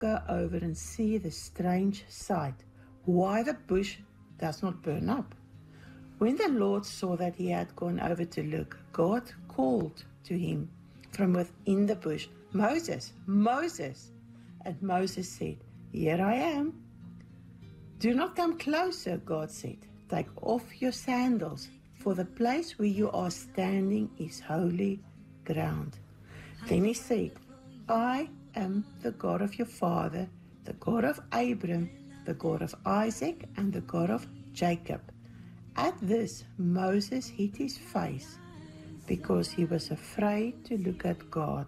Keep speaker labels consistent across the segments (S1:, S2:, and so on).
S1: go over and see the strange sight, why the bush does not burn up. When the Lord saw that he had gone over to look, God called to him from within the bush, Moses, Moses. And Moses said, Here I am. Do not come closer, God said. Take off your sandals, for the place where you are standing is holy ground. Then he said, I am the God of your father, the God of Abraham, the God of Isaac, and the God of Jacob. At this, Moses hid his face because he was afraid to look at God.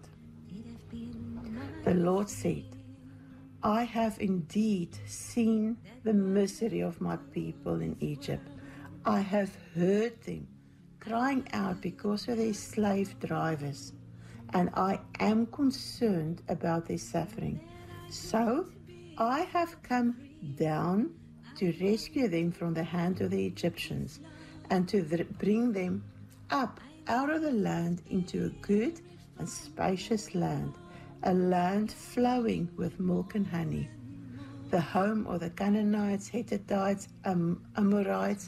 S1: The Lord said, I have indeed seen the misery of my people in Egypt. I have heard them crying out because of their slave drivers, and I am concerned about their suffering. So I have come down to rescue them from the hand of the Egyptians and to bring them up out of the land into a good and spacious land, a land flowing with milk and honey, the home of the Canaanites, Hittites, Amorites,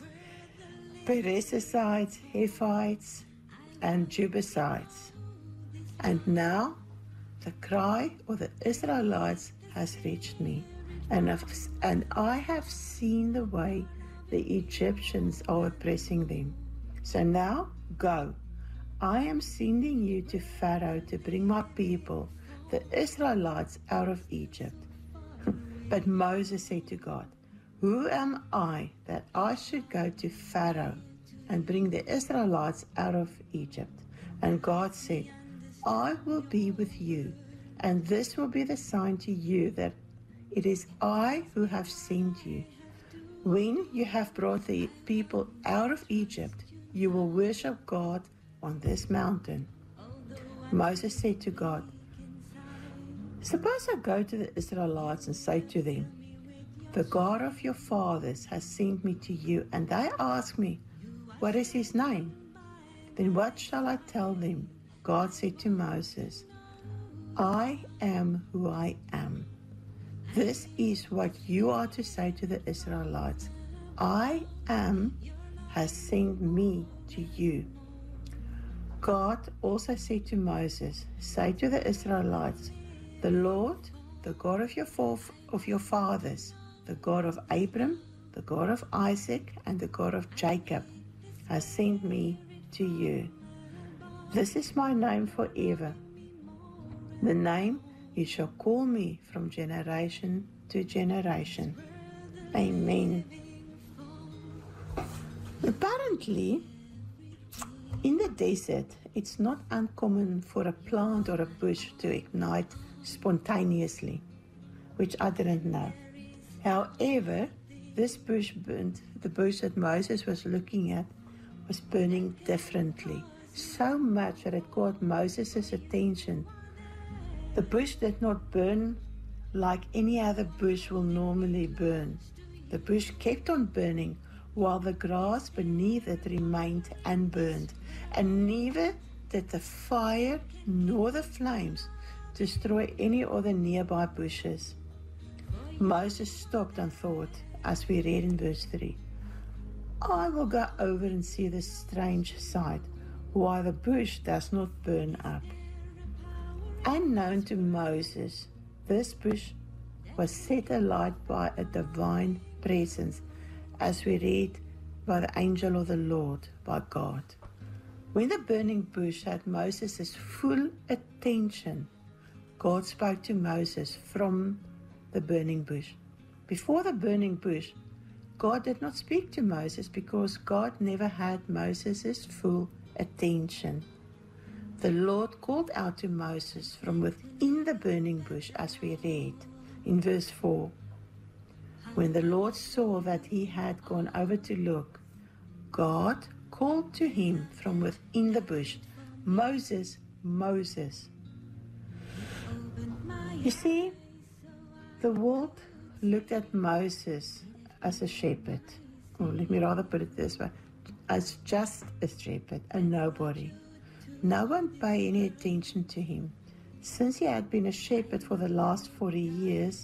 S1: Perizzites, Hephites, and Jebusites. And now the cry of the Israelites has reached me, and I have seen the way the Egyptians are oppressing them. So now go. I am sending you to Pharaoh to bring my people, the Israelites, out of Egypt. But Moses said to God, Who am I that I should go to Pharaoh and bring the Israelites out of Egypt? And God said, I will be with you, and this will be the sign to you that it is I who have sent you. When you have brought the people out of Egypt, you will worship God on this mountain. Moses said to God, Suppose I go to the Israelites and say to them, The God of your fathers has sent me to you, and they ask me, What is his name? Then what shall I tell them? God said to Moses, I am who I am. This is what you are to say to the Israelites. I am has sent me to you. God also said to Moses, Say to the Israelites, The Lord, the God of your fathers, the God of Abraham, the God of Isaac, and the God of Jacob, has sent me to you. This is my name forever, the name you shall call me from generation to generation. Amen. Apparently, in the desert, it's not uncommon for a plant or a bush to ignite spontaneously, which I didn't know. However, this bush burned, the bush that Moses was looking at, was burning differently, so much that it caught Moses' attention. The bush did not burn like any other bush will normally burn. The bush kept on burning while the grass beneath it remained unburned, and neither did the fire nor the flames destroy any of the nearby bushes. Moses stopped and thought, as we read in verse 3, I will go over and see this strange sight, why the bush does not burn up. Unknown to Moses, this bush was set alight by a divine presence, as we read, by the angel of the Lord, by God. When the burning bush had Moses' full attention, God spoke to Moses from the burning bush. Before the burning bush, God did not speak to Moses because God never had Moses' full attention. The Lord called out to Moses from within the burning bush, as we read in verse 4. When the Lord saw that he had gone over to look, God called to him from within the bush, Moses, Moses. You see, the world looked at Moses as a shepherd, or let me rather put it this way, as just a shepherd, a nobody. No one paid any attention to him. Since he had been a shepherd for the last 40 years,